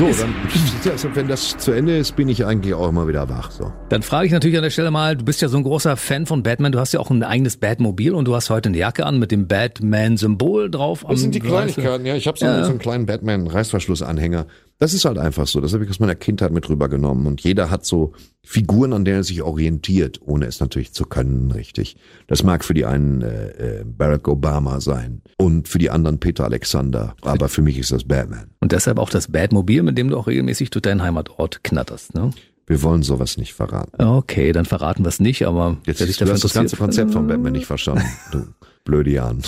So, dann, wenn das zu Ende ist, bin ich eigentlich auch immer wieder wach. So. Dann frage ich natürlich an der Stelle mal, du bist ja so ein großer Fan von Batman, du hast ja auch ein eigenes Batmobil und du hast heute eine Jacke an mit dem Batman-Symbol drauf. Das sind die Kleinigkeiten, ja. Ich habe so einen kleinen Batman-Reißverschlussanhänger. Das ist halt einfach so. Das habe ich aus meiner Kindheit mit rübergenommen. Und jeder hat so Figuren, an denen er sich orientiert, ohne es natürlich zu können, richtig. Das mag für die einen Barack Obama sein und für die anderen Peter Alexander. Aber für mich ist das Batman. Und deshalb auch das Batmobil, mit dem du auch regelmäßig durch deinen Heimatort knatterst, ne? Wir wollen sowas nicht verraten. Okay, dann verraten wir es nicht, aber jetzt du hast das ganze Konzept von Batman nicht verstanden. Du blöde Jan.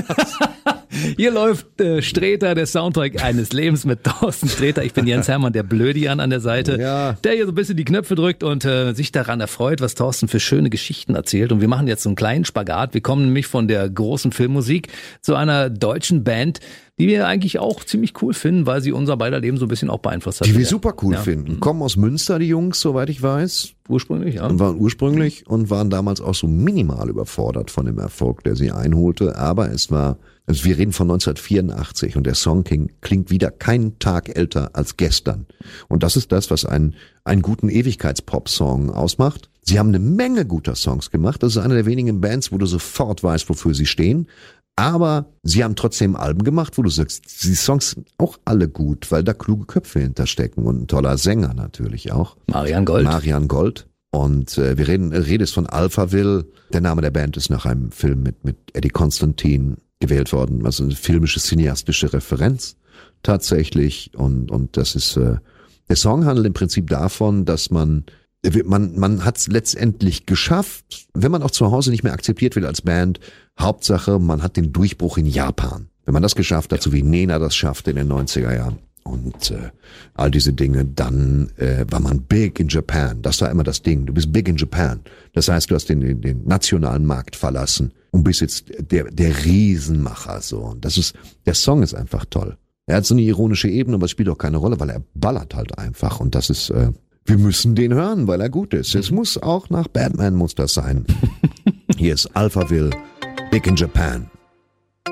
Hier läuft Sträter, der Soundtrack eines Lebens mit Thorsten Sträter. Ich bin Jens Hermann, der blöde Jan an der Seite, der hier so ein bisschen die Knöpfe drückt und sich daran erfreut, was Thorsten für schöne Geschichten erzählt. Und wir machen jetzt so einen kleinen Spagat. Wir kommen nämlich von der großen Filmmusik zu einer deutschen Band, die wir eigentlich auch ziemlich cool finden, weil sie unser beider Leben so ein bisschen auch beeinflusst hat. Die wir super cool finden. Kommen aus Münster, die Jungs, soweit ich weiß. Ursprünglich, ja. Und waren damals auch so minimal überfordert von dem Erfolg, der sie einholte. Aber wir reden von 1984 und der Song klingt wieder keinen Tag älter als gestern. Und das ist das, was einen guten Ewigkeits-Pop-Song ausmacht. Sie haben eine Menge guter Songs gemacht. Das ist eine der wenigen Bands, wo du sofort weißt, wofür sie stehen. Aber sie haben trotzdem Alben gemacht, wo du sagst, die Songs sind auch alle gut, weil da kluge Köpfe hinterstecken und ein toller Sänger natürlich auch. Marian Gold. Und redest von Alphaville. Der Name der Band ist nach einem Film mit Eddie Constantine gewählt worden. Also eine filmische, cineastische Referenz tatsächlich. Und das ist, der Song handelt im Prinzip davon, dass man hat es letztendlich geschafft, wenn man auch zu Hause nicht mehr akzeptiert wird als Band. Hauptsache, man hat den Durchbruch in Japan. Wenn man das geschafft hat, so wie Nena das schaffte in den 90er Jahren und all diese Dinge, dann war man big in Japan. Das war immer das Ding. Du bist big in Japan. Das heißt, du hast den nationalen Markt verlassen und bist jetzt der Riesenmacher. So. Und der Song ist einfach toll. Er hat so eine ironische Ebene, aber es spielt auch keine Rolle, weil er ballert halt einfach. Und das ist wir müssen den hören, weil er gut ist. Es muss auch nach Batman muss das sein. Hier ist Alphaville, Big in Japan.